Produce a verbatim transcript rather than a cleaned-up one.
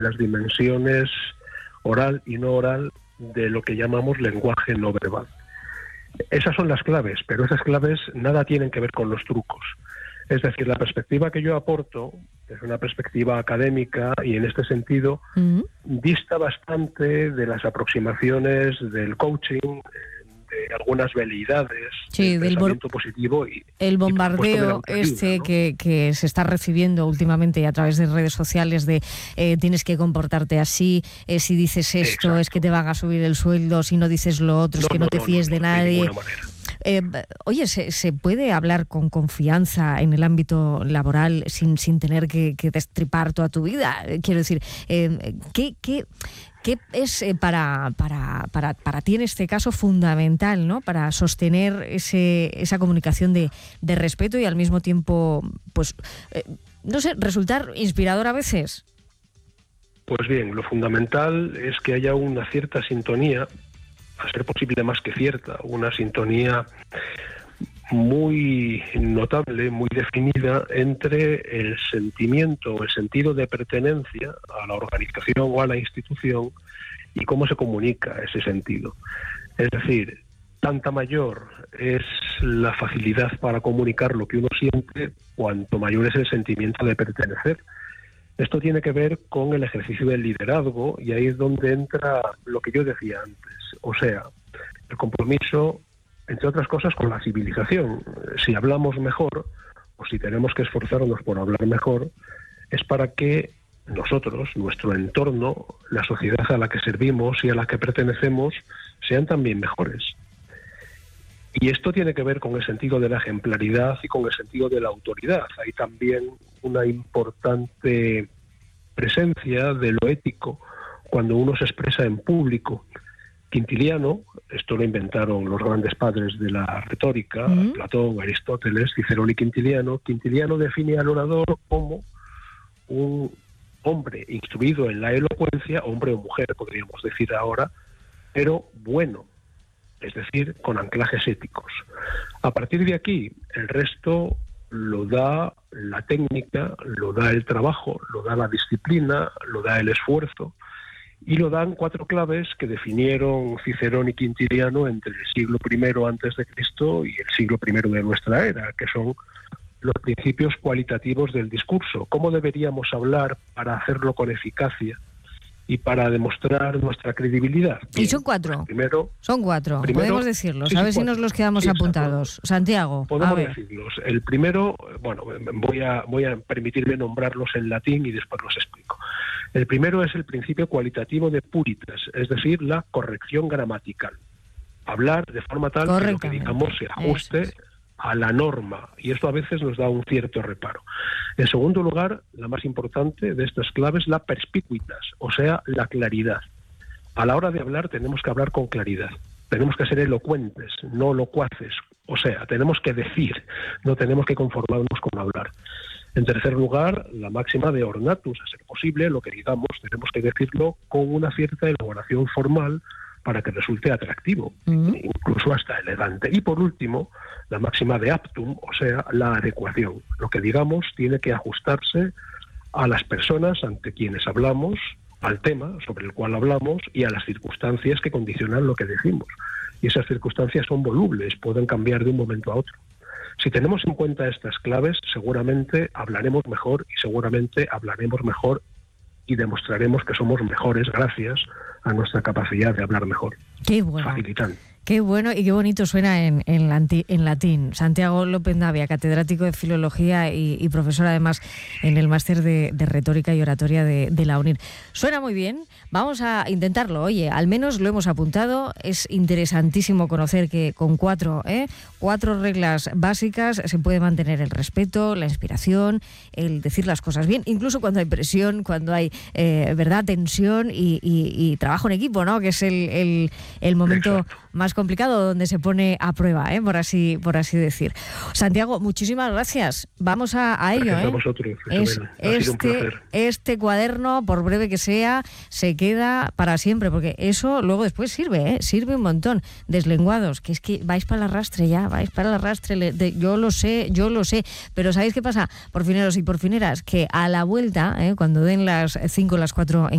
las dimensiones oral y no oral de lo que llamamos lenguaje no verbal. Esas son las claves, pero esas claves nada tienen que ver con los trucos. Es decir, la perspectiva que yo aporto es una perspectiva académica y en este sentido uh-huh. dista bastante de las aproximaciones del coaching, de algunas veleidades, sí, del del pensamiento bor- positivo y el bombardeo y este ¿no? que, que se está recibiendo últimamente a través de redes sociales de eh, tienes que comportarte así, eh, si dices esto Exacto. es que te van a subir el sueldo, si no dices lo otro es no, que no, no te fíes no, no, de nadie. De Eh, oye, ¿se, ¿se puede hablar con confianza en el ámbito laboral sin, sin tener que, que destripar toda tu vida? Quiero decir, eh, ¿qué, qué, qué es eh, para, para, para, para ti en este caso fundamental, ¿no? Para sostener ese, esa comunicación de, de respeto y al mismo tiempo, pues, eh, no sé, resultar inspirador a veces? Pues bien, lo fundamental es que haya una cierta sintonía, a ser posible más que cierta, una sintonía muy notable, muy definida entre el sentimiento, el sentido de pertenencia a la organización o a la institución y cómo se comunica ese sentido. Es decir, tanta mayor es la facilidad para comunicar lo que uno siente, cuanto mayor es el sentimiento de pertenecer. Esto tiene que ver con el ejercicio del liderazgo y ahí es donde entra lo que yo decía antes. O sea, el compromiso, entre otras cosas, con la civilización. Si hablamos mejor, o si tenemos que esforzarnos por hablar mejor, es para que nosotros, nuestro entorno, la sociedad a la que servimos y a la que pertenecemos, sean también mejores. Y esto tiene que ver con el sentido de la ejemplaridad y con el sentido de la autoridad. Hay también una importante presencia de lo ético cuando uno se expresa en público. Quintiliano, esto lo inventaron los grandes padres de la retórica, ¿Mm? Platón, Aristóteles, Cicerón y Quintiliano. Quintiliano define al orador como un hombre instruido en la elocuencia, hombre o mujer podríamos decir ahora, pero bueno, es decir, con anclajes éticos. A partir de aquí, el resto lo da la técnica, lo da el trabajo, lo da la disciplina, lo da el esfuerzo, y lo dan cuatro claves que definieron Cicerón y Quintiliano entre el siglo primero antes de Cristo y el siglo primero de nuestra era, que son los principios cualitativos del discurso. ¿Cómo deberíamos hablar para hacerlo con eficacia y para demostrar nuestra credibilidad? Bien, y son cuatro. Primero, son cuatro, primero, podemos decirlos. Sí, a ver sí, si nos los quedamos sí, apuntados. Exacto. Santiago, podemos a ver. decirlos. El primero, bueno, voy a, voy a permitirme nombrarlos en latín y después los explico. El primero es el principio cualitativo de puritas, es decir, la corrección gramatical. Hablar de forma tal que lo que digamos se ajuste Eso. a la norma, y esto a veces nos da un cierto reparo. En segundo lugar, la más importante de estas claves, la perspicuitas, o sea, la claridad. A la hora de hablar tenemos que hablar con claridad, tenemos que ser elocuentes, no locuaces, o sea, tenemos que decir, no tenemos que conformarnos con hablar. En tercer lugar, la máxima de ornatus, a ser posible, lo que digamos tenemos que decirlo con una cierta elaboración formal para que resulte atractivo, uh-huh. incluso hasta elegante. Y por último, la máxima de aptum, o sea, la adecuación. Lo que digamos tiene que ajustarse a las personas ante quienes hablamos, al tema sobre el cual hablamos y a las circunstancias que condicionan lo que decimos. Y esas circunstancias son volubles, pueden cambiar de un momento a otro. Si tenemos en cuenta estas claves, seguramente hablaremos mejor y seguramente hablaremos mejor y demostraremos que somos mejores gracias a nuestra capacidad de hablar mejor. Qué bueno. Facilitando. Qué bueno y qué bonito suena en, en, lanti, en latín. Santiago López Navia, catedrático de Filología y, y profesor además en el máster de, de Retórica y Oratoria de, de la UNIR. Suena muy bien, vamos a intentarlo. Oye, al menos lo hemos apuntado. Es interesantísimo conocer que con cuatro, ¿eh? cuatro reglas básicas se puede mantener el respeto, la inspiración, el decir las cosas bien, incluso cuando hay presión, cuando hay eh, verdad, tensión y, y, y trabajo en equipo, ¿no? Que es el, el, el momento Exacto. más complicado donde se pone a prueba, ¿eh? por así por así decir. Santiago, muchísimas gracias. Vamos a, a ello. Gracias ¿eh? a vosotros, es, este, este cuaderno, por breve que sea, se queda para siempre, porque eso luego después sirve, ¿eh? sirve un montón. Deslenguados, que es que vais para el arrastre ya, vais para el arrastre. De, yo lo sé, yo lo sé, pero ¿sabéis qué pasa? Por fineros y por fineras, que a la vuelta, ¿eh? cuando den las cinco, las cuatro en